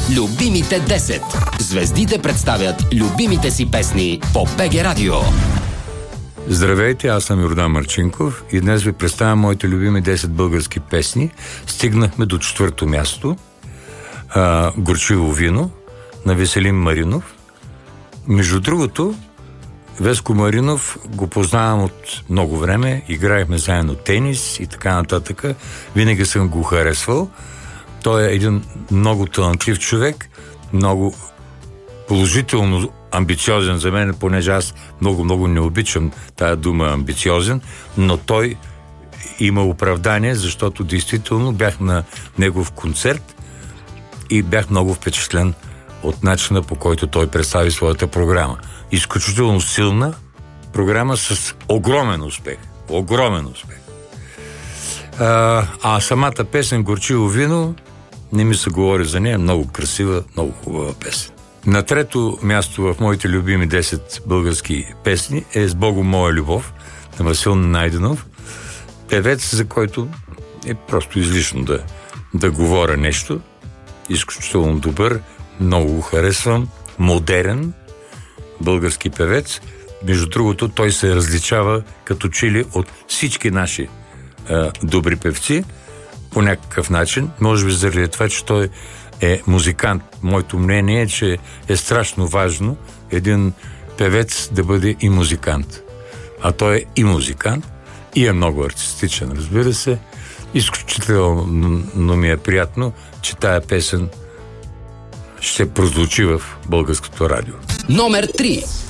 Любимите 10. Звездите представят любимите си песни по БГ Радио. Здравейте, аз съм Йордан Марчинков и днес ви представям моите любими 10 български песни. Стигнахме до 4-то място. Горчиво вино на Веселин Маринов. Между другото, Веско Маринов го познавам от много време. Играехме заедно тенис и така нататък. Винаги съм го харесвал. Той е един много талантлив човек, много положително амбициозен за мен, понеже аз много не обичам тая дума амбициозен, но той има оправдание, защото действително бях на негов концерт и бях много впечатлен от начина, по който той представи своята програма. Изключително силна програма с огромен успех. Огромен успех. А самата песен "Горчиво вино" не ми се говори за нея. Много красива, много хубава песен. На 3-то място в моите любими 10 български песни е "С Богом моя любов" на Васил Найденов. Певец, за който е просто излишно да говоря нещо. Изключително добър, много го харесвам. Модерен български певец. Между другото, той се различава като че ли от всички наши добри певци по някакъв начин. Може би заради това, че той е музикант. Моето мнение е, че е страшно важно един певец да бъде и музикант. А той е и музикант, и е много артистичен, разбира се. Изключително ми е приятно, че тая песен ще прозвучи в българското радио. Номер 3.